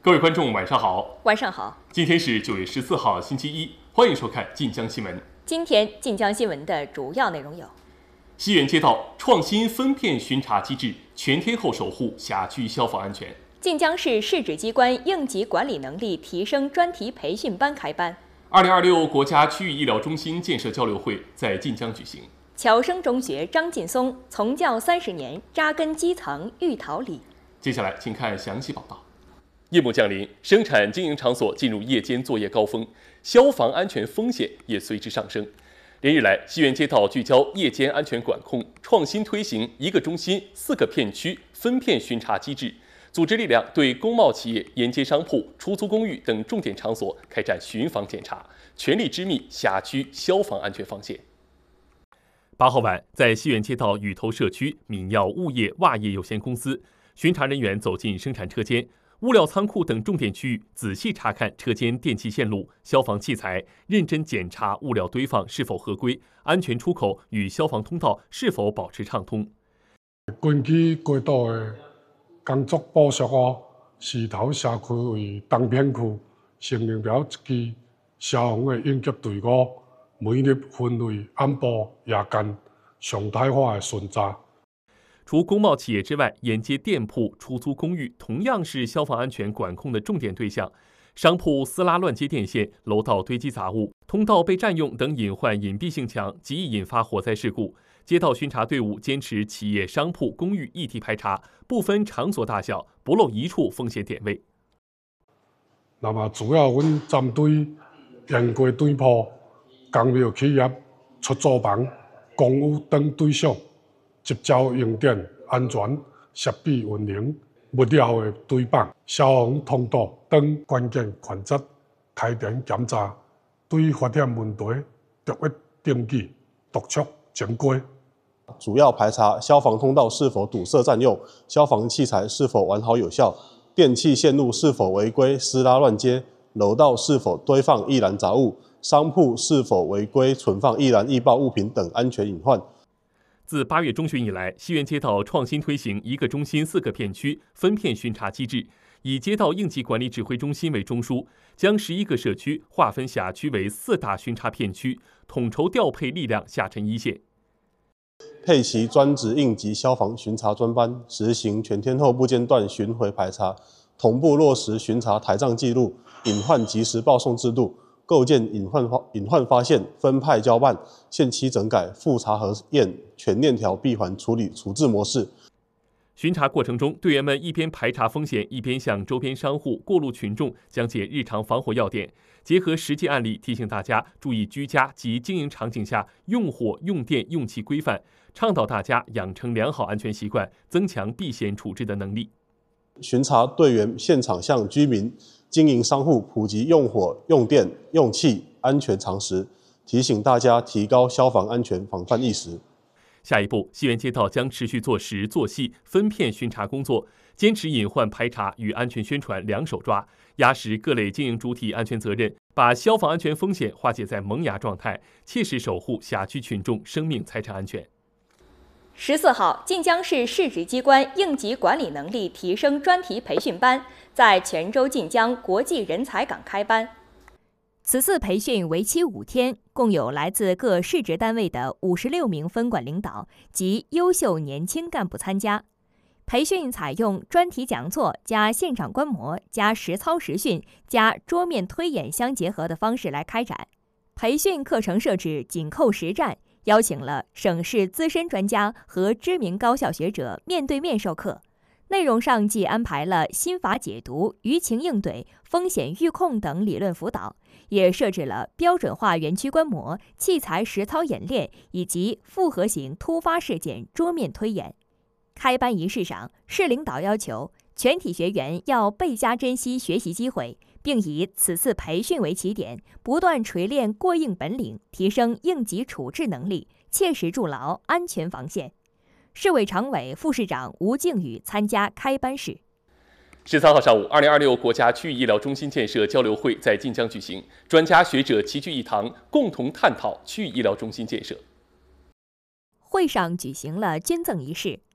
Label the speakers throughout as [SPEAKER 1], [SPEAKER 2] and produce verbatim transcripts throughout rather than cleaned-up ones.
[SPEAKER 1] 各位观众，晚上好。
[SPEAKER 2] 晚上好。
[SPEAKER 1] 今天是九月十四号，星期一，欢迎收看晋江新闻。
[SPEAKER 2] 今天晋江新闻的主要内容有：
[SPEAKER 1] 西园街道创新分片巡查机制，全天候守护辖区消防安全。
[SPEAKER 2] 晋江市市直机关应急管理能力提升专题培训班开班。
[SPEAKER 1] 二零二六国家区域医疗中心建设交流会在晋江举行。
[SPEAKER 2] 侨生中学张劲松从教三十年，扎根基层育桃李。
[SPEAKER 1] 接下来，请看详细报道。夜幕降临，生产经营场所进入夜间作业高峰，消防安全风险也随之上升。连日来，西园街道聚焦夜间安全管控，创新推行一个中心、四个片区分片巡查机制，组织力量对工贸企业、沿街商铺、出租公寓等重点场所开展巡防检查，全力织密辖区消防安全防线。八号晚，在西园街道雨头社区闽药物业袜业有限公司，巡查人员走进生产车间、物料仓库等重点区域，仔细查看车间电气线路、消防器材，认真检查物料堆放是否合规，安全出口与消防通道是否保持畅通。
[SPEAKER 3] 根据街道的工作部署哦，石头社区为东片区，成立了一支消防的应急队伍，每日分为暗部、夜间常态化的巡查。
[SPEAKER 1] 除工贸企业之外，沿街店铺、出租公寓同样是消防安全管控的重点对象。商铺撕拉乱接电线，楼道堆积杂物，通道被占用等隐患隐蔽性强，极易引发火灾事故。街道巡查队伍坚持企业、商铺、公寓一体排查，不分场所大小，不漏一处风险点位。
[SPEAKER 3] 那么主要阮针对严柜店铺、公庙企业、出租房、公寓等对象，集中用电、安全、设备运营、物料的堆放、消防通道等关键环节开展检查，对发现问题逐一登记、督促整规。
[SPEAKER 4] 主要排查消防通道是否堵塞占用，消防器材是否完好有效，电气线路是否违规撕拉乱接，楼道是否堆放易燃杂物，商铺是否违规存放易燃易爆物品等安全隐患。
[SPEAKER 1] 自八月中旬以来，西园街道创新推行一个中心、四个片区分片巡查机制，以街道应急管理指挥中心为中枢，将十一个社区划分辖区为四大巡查片区，统筹调配力量下沉一线。
[SPEAKER 4] 配齐专职应急消防巡查专班，实行全天候不间断巡回排查，同步落实巡查台账记录、隐患及时报送制度。构建隐患发隐患发现、分派交办、限期整改、复查核验、全链条闭环处理处置模式。
[SPEAKER 1] 巡查过程中，队员们一边排查风险，一边向周边商户、过路群众讲解日常防火要点，结合实际案例提醒大家注意居家及经营场景下用火、用电、用气规范，倡导大家养成良好安全习惯，增强避险处置的能力。
[SPEAKER 4] 巡查队员现场向居民、经营商户普及用火、用电、用气安全常识，提醒大家提高消防安全防范意识。
[SPEAKER 1] 下一步，西园街道将持续做实做细分片巡查工作，坚持隐患排查与安全宣传两手抓，压实各类经营主体安全责任，把消防安全风险化解在萌芽状态，切实守护辖区群众生命财产安全。
[SPEAKER 2] 十四号，晋江市市直机关应急管理能力提升专题培训班在泉州晋江国际人才港开班。此次培训为期五天，共有来自各市直单位的五十六名分管领导及优秀年轻干部参加。培训采用专题讲座加现场观摩加实操实训加桌面推演相结合的方式来开展。培训课程设置紧扣实战，邀请了省市资深专家和知名高校学者面对面授课。内容上既安排了心法解读、舆情应对、风险预控等理论辅导，也设置了标准化园区观摩、器材实操演练以及复合型突发事件桌面推演。开班仪式上，市领导要求全体学员要倍加珍惜学习机会，并以此次培训为起点，不断锤炼过硬本领，提升应急处置能力，切实筑牢安全防线。市委常委、副市长吴靖宇参加开班式。
[SPEAKER 1] 十三号上午，二零二六国家区域医疗中心建设交流会在晋江举行，专家学者齐聚一堂，共同探讨区域医疗中心建设。
[SPEAKER 2] 会上举行了捐赠仪式。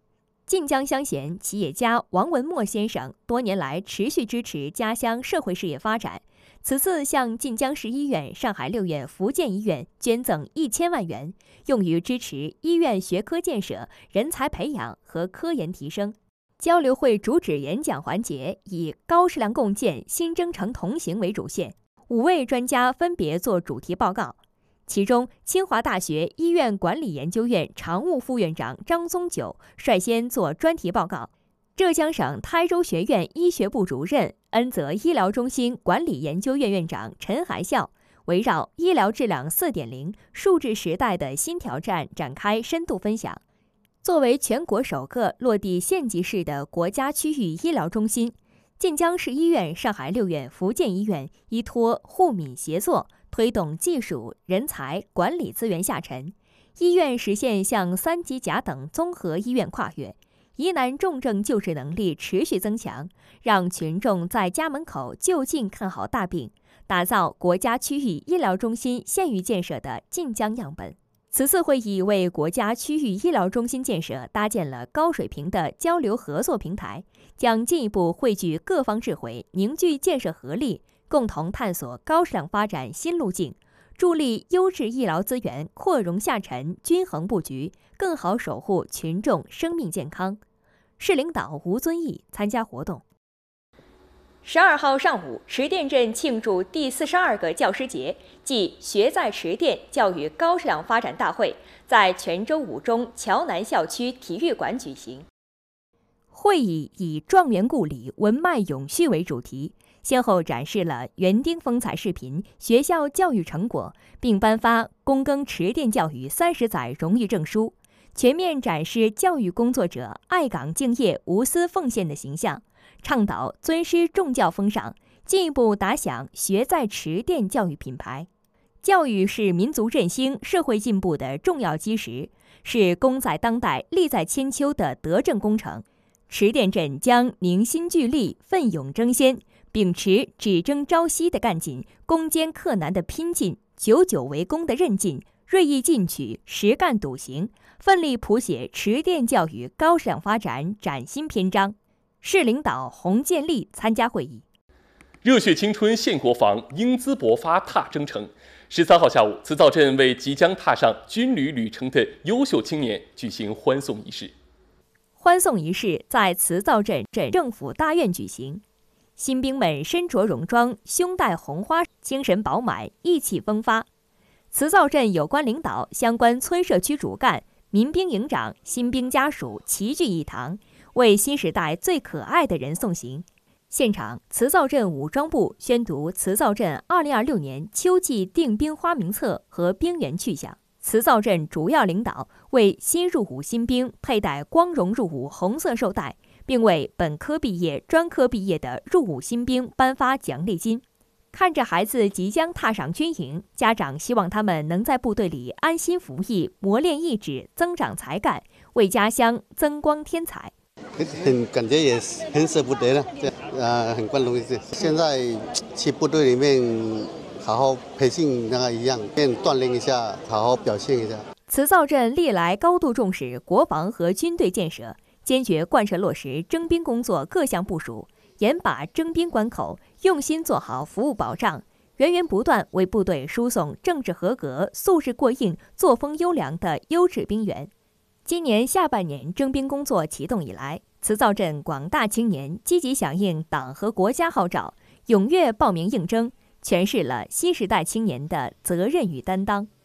[SPEAKER 2] 晋江乡贤企业家王文墨先生多年来持续支持家乡社会事业发展，此次向晋江市医院、上海六院福建医院捐赠一千万元，用于支持医院学科建设、人才培养和科研提升。交流会主旨演讲环节以“高质量共建，新征程同行”为主线，五位专家分别作主题报告。其中，清华大学医院管理研究院常务副院长张宗九率先作专题报告，浙江省台州学院医学部主任、恩泽医疗中心管理研究院院长陈海笑围绕“医疗质量 四点零” 数字时代的新挑战展开深度分享。作为全国首个落地县级市的国家区域医疗中心，晋江市医院、上海六院福建医院依托沪闽协作，推动技术、人才、管理资源下沉，医院实现向三级甲等综合医院跨越，疑难重症救治能力持续增强，让群众在家门口就近看好大病，打造国家区域医疗中心县域建设的晋江样本。此次会议为国家区域医疗中心建设搭建了高水平的交流合作平台，将进一步汇聚各方智慧，凝聚建设合力，共同探索高质量发展新路径，助力优质医疗资源扩容下沉、均衡布局，更好守护群众生命健康。市领导吴遵义参加活动。十二号上午，池店镇庆祝第四十二个教师节暨学在池店教育高质量发展大会在泉州五中桥南校区体育馆举行。会议以“状元故里，文脉永续”为主题，先后展示了园丁风采视频、学校教育成果，并颁发躬耕池店教育三十载荣誉证书，全面展示教育工作者爱岗敬业、无私奉献的形象，倡导尊师重教风尚，进一步打响学在池店教育品牌。教育是民族振兴、社会进步的重要基石，是功在当代、利在千秋的德政工程。池店镇将凝心聚力、奋勇争先，秉持只争朝夕的干劲、攻坚克难的拼劲、久久为功的韧劲，锐意进取、实干笃行，奋力谱写池店教育高质量发展崭新篇章。市领导洪建立参加会议。
[SPEAKER 1] 热血青春献国防，英姿勃发踏征程。十三号下午，慈灶镇为即将踏上军旅旅程的优秀青年举行欢送仪式。
[SPEAKER 2] 欢送仪式在慈灶镇镇政府大院举行，新兵们身着戎装，胸戴红花，精神饱满，意气风发。慈灶镇有关领导、相关村社区主干、民兵营长、新兵家属齐聚一堂，为新时代最可爱的人送行。现场，慈灶镇武装部宣读慈灶镇二零二六年秋季定兵花名册和兵员去向。慈灶镇主要领导为新入伍新兵佩戴光荣入伍红色绶带，并为本科毕业、专科毕业的入伍新兵颁发奖励金。看着孩子即将踏上军营，家长希望他们能在部队里安心服役，磨练意志，增长才干，为家乡增光添彩。
[SPEAKER 5] 很感觉也很舍不得了，呃，很光荣一次。现在去部队里面好好培训那个一样，便锻炼一下，好好表现一下。
[SPEAKER 2] 慈灶镇历来高度重视国防和军队建设，坚决贯彻落实征兵工作各项部署，严把征兵关口，用心做好服务保障，源源不断为部队输送政治合格、素质过硬、作风优良的优质兵员。今年下半年征兵工作启动以来，慈灶镇广大青年积极响应党和国家号召，踊跃报名应征，诠释了新时代青年的责任与担当。